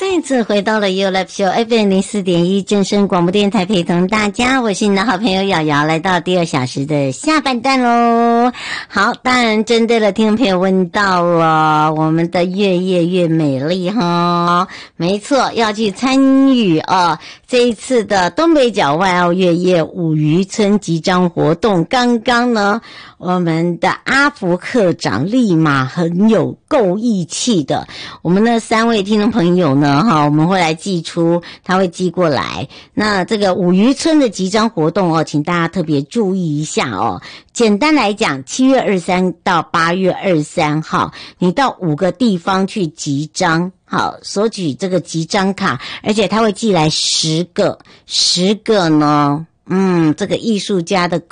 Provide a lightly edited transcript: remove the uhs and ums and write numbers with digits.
一次回到了 You Live Show FM 04.1正声广播电台，陪同大家，我是你的好朋友瑶瑶，来到第2小时的下半段咯。好，当然针对了听众朋友问到了我们的越夜越美丽哈，没错，要去参与这一次的东北角外澳越夜五渔村集章活动。刚刚呢，我们的阿福课长立马很有够义气的，我们的3位听众朋友呢我们会来寄出，他会寄过来。那这个五渔村的集章活动请大家特别注意一下简单来讲，7月23到8月23号，你到5个地方去集章，好，索取这个集章卡，而且他会寄来10个呢，这个艺术家的